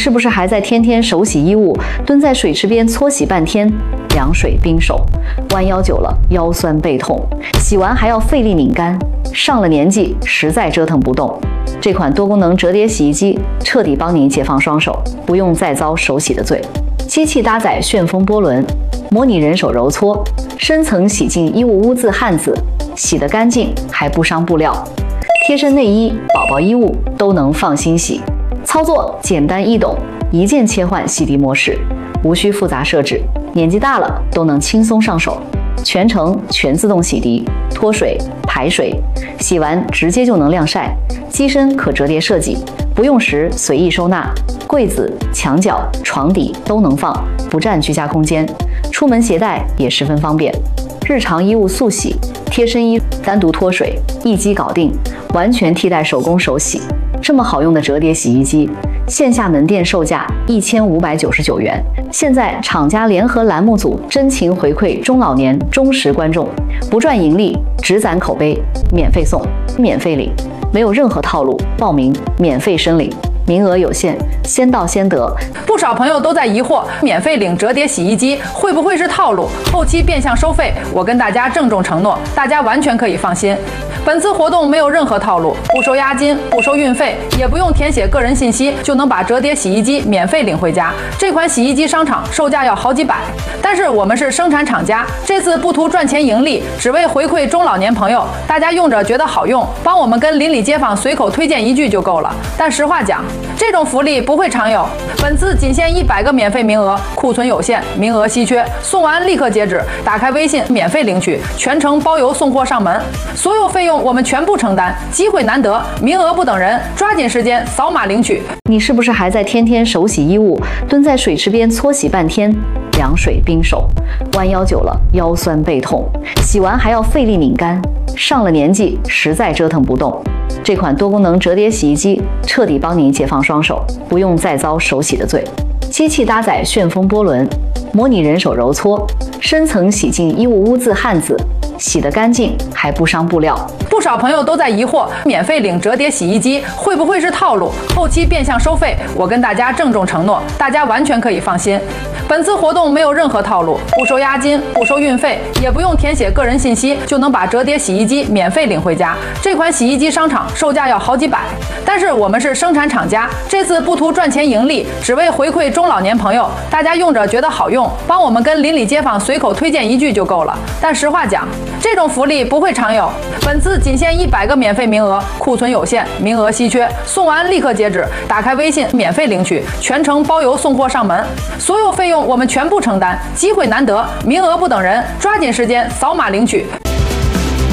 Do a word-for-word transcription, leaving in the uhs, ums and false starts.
是不是还在天天手洗衣物，蹲在水池边搓洗半天，凉水冰手，弯腰久了腰酸背痛，洗完还要费力拧干，上了年纪实在折腾不动。这款多功能折叠洗衣机彻底帮您解放双手，不用再遭手洗的罪。机器搭载旋风波轮，模拟人手揉搓，深层洗净衣物污渍汗渍，洗得干净还不伤布料。贴身内衣、宝宝衣物都能放心洗。操作简单易懂，一键切换洗涤模式，无需复杂设置，年纪大了都能轻松上手。全程全自动洗涤，脱水、排水，洗完直接就能晾晒。机身可折叠设计，不用时随意收纳，柜子、墙角、床底都能放，不占居家空间。出门携带也十分方便。日常衣物速洗，贴身衣单独脱水，一机搞定，完全替代手工手洗。这么好用的折叠洗衣机，线下门店售价一千五百九十九元，现在厂家联合栏目组真情回馈中老年忠实观众，不赚盈利，只攒口碑，免费送，免费领，没有任何套路，报名免费申领。名额有限，先到先得。 不少朋友都在疑惑，免费领折叠洗衣机会不会是套路？后期变相收费？我跟大家郑重承诺，大家完全可以放心。本次活动没有任何套路，不收押金，不收运费，也不用填写个人信息，就能把折叠洗衣机免费领回家。这款洗衣机商场售价要好几百，但是我们是生产厂家，这次不图赚钱盈利，只为回馈中老年朋友，大家用着觉得好用，帮我们跟邻里街坊随口推荐一句就够了。但实话讲，这种福利不会常有，本次仅限一百个免费名额，库存有限，名额稀缺，送完立刻截止。打开微信免费领取，全程包邮送货上门，所有费用我们全部承担。机会难得，名额不等人，抓紧时间扫码领取。 你是不是还在天天手洗衣物，蹲在水池边搓洗半天，凉水冰手，弯腰久了腰酸背痛，洗完还要费力拧干，上了年纪实在折腾不动。这款多功能折叠洗衣机彻底帮您解放双手，不用再遭手洗的罪。机器搭载旋风波轮，模拟人手揉搓，深层洗净衣物污渍汗渍，洗得干净还不伤布料。 不少朋友都在疑惑，免费领折叠洗衣机会不会是套路？后期变相收费？我跟大家郑重承诺，大家完全可以放心。本次活动没有任何套路，不收押金，不收运费，也不用填写个人信息，就能把折叠洗衣机免费领回家。这款洗衣机商场售价要好几百，但是我们是生产厂家，这次不图赚钱盈利，只为回馈中老年朋友，大家用着觉得好用，帮我们跟邻里街坊随口推荐一句就够了。但实话讲，这种福利不会常有，本次仅限一百个免费名额，库存有限，名额稀缺，送完立刻截止。打开微信免费领取，全程包邮送货上门，所有费用我们全部承担。机会难得，名额不等人，抓紧时间扫码领取。